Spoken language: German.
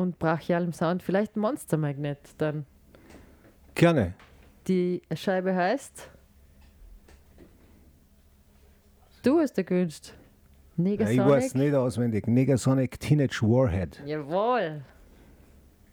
und brachialem Sound vielleicht Monster Magnet dann. Gerne. Die Scheibe heißt... Du hast der Günst. Ja, ich weiß nicht auswendig. Negasonic Teenage Warhead. Jawohl.